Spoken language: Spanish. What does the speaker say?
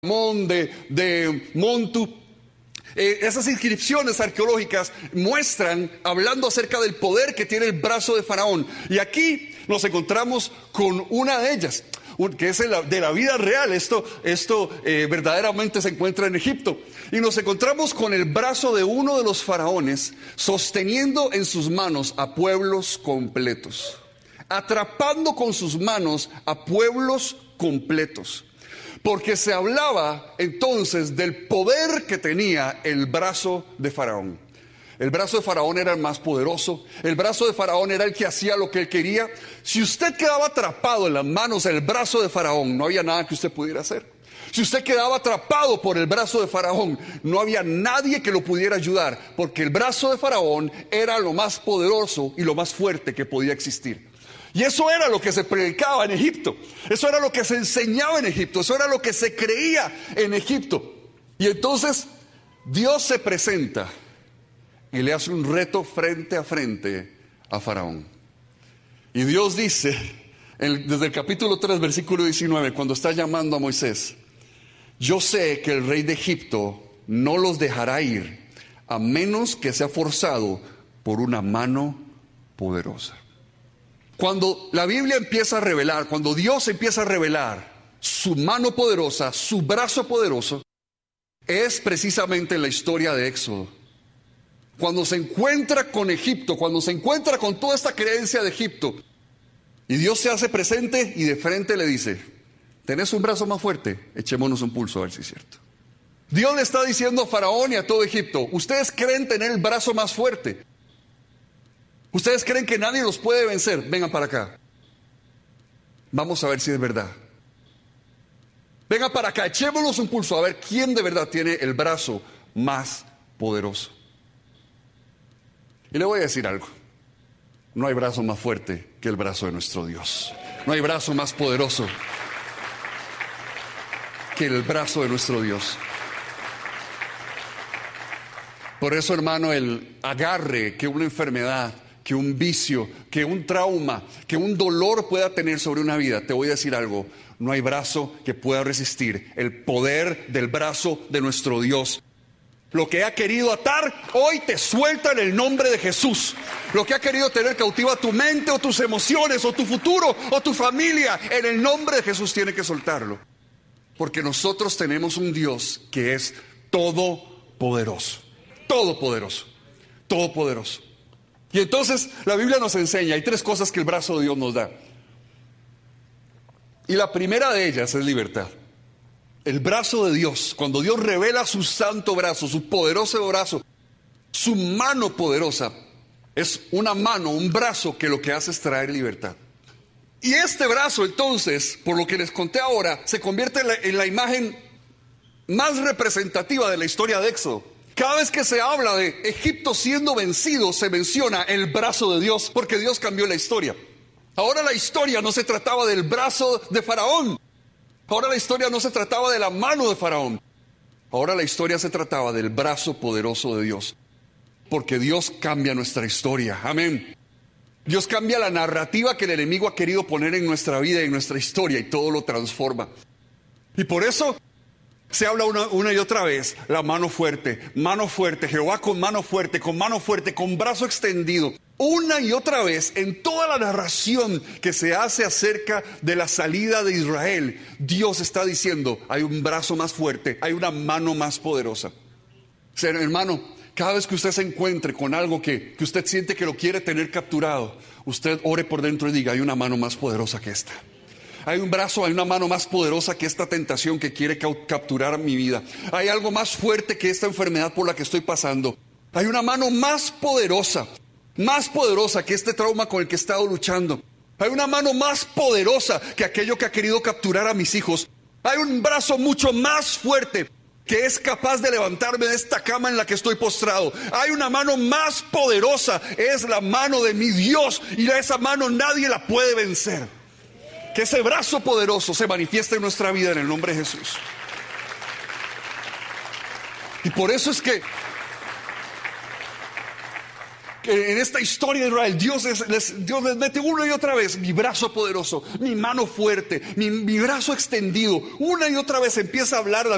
de Montu. Esas inscripciones arqueológicas muestran, hablando acerca del poder que tiene el brazo de Faraón. Y aquí nos encontramos con una de ellas, que es de la vida real. Esto verdaderamente se encuentra en Egipto. Y nos encontramos con el brazo de uno de los faraones sosteniendo en sus manos a pueblos completos, atrapando con sus manos a pueblos completos. Porque se hablaba entonces del poder que tenía el brazo de Faraón. El brazo de Faraón era el más poderoso. El brazo de Faraón era el que hacía lo que él quería. Si usted quedaba atrapado en las manos del brazo de Faraón, no había nada que usted pudiera hacer. Si usted quedaba atrapado por el brazo de Faraón, no había nadie que lo pudiera ayudar, porque el brazo de Faraón era lo más poderoso y lo más fuerte que podía existir. Y eso era lo que se predicaba en Egipto. Eso era lo que se enseñaba en Egipto. Eso era lo que se creía en Egipto. Y entonces Dios se presenta y le hace un reto frente a frente a Faraón. Y Dios dice, desde el capítulo 3, versículo 19, cuando está llamando a Moisés: yo sé que el rey de Egipto no los dejará ir, a menos que sea forzado por una mano poderosa. Cuando la Biblia empieza a revelar, cuando Dios empieza a revelar su mano poderosa, su brazo poderoso, es precisamente en la historia de Éxodo. Cuando se encuentra con Egipto, cuando se encuentra con toda esta creencia de Egipto, y Dios se hace presente y de frente le dice: ¿tenés un brazo más fuerte? Echémonos un pulso a ver si es cierto. Dios le está diciendo a Faraón y a todo Egipto: ustedes creen tener el brazo más fuerte. Ustedes creen que nadie los puede vencer. Vengan para acá. Vamos a ver si es verdad. Vengan para acá, echémonos un pulso a ver quién de verdad tiene el brazo más poderoso. Y le voy a decir algo: no hay brazo más fuerte que el brazo de nuestro Dios. No hay brazo más poderoso que el brazo de nuestro Dios. Por eso, hermano, el agarre que una enfermedad, que un vicio, que un trauma, que un dolor pueda tener sobre una vida, te voy a decir algo: no hay brazo que pueda resistir el poder del brazo de nuestro Dios. Lo que ha querido atar, hoy te suelta en el nombre de Jesús. Lo que ha querido tener cautiva tu mente o tus emociones o tu futuro o tu familia, en el nombre de Jesús tiene que soltarlo. Porque nosotros tenemos un Dios que es todopoderoso. Todopoderoso. Todopoderoso. Y entonces la Biblia nos enseña, hay 3 cosas que el brazo de Dios nos da. Y la primera de ellas es libertad. El brazo de Dios, cuando Dios revela su santo brazo, su poderoso brazo, su mano poderosa, es una mano, un brazo que lo que hace es traer libertad. Y este brazo entonces, por lo que les conté ahora, se convierte en la imagen más representativa de la historia de Éxodo. Cada vez que se habla de Egipto siendo vencido, se menciona el brazo de Dios, porque Dios cambió la historia. Ahora la historia no se trataba del brazo de Faraón. Ahora la historia no se trataba de la mano de Faraón. Ahora la historia se trataba del brazo poderoso de Dios. Porque Dios cambia nuestra historia. Amén. Dios cambia la narrativa que el enemigo ha querido poner en nuestra vida y en nuestra historia, y todo lo transforma. Y por eso se habla una y otra vez: la mano fuerte, Jehová con mano fuerte, con brazo extendido. Una y otra vez, en toda la narración que se hace acerca de la salida de Israel, Dios está diciendo: hay un brazo más fuerte, hay una mano más poderosa. O sea, hermano, cada vez que usted se encuentre con algo que usted siente que lo quiere tener capturado, usted ore por dentro y diga: hay una mano más poderosa que esta. Hay un brazo, hay una mano más poderosa que esta tentación que quiere capturar mi vida. Hay algo más fuerte que esta enfermedad por la que estoy pasando. Hay una mano más poderosa que este trauma con el que he estado luchando. Hay una mano más poderosa que aquello que ha querido capturar a mis hijos. Hay un brazo mucho más fuerte que es capaz de levantarme de esta cama en la que estoy postrado. Hay una mano más poderosa, es la mano de mi Dios, y a esa mano nadie la puede vencer. Que ese brazo poderoso se manifieste en nuestra vida en el nombre de Jesús. Y por eso es que en esta historia de Israel, Dios les mete una y otra vez: mi brazo poderoso, mi mano fuerte, mi brazo extendido. Una y otra vez empieza a hablar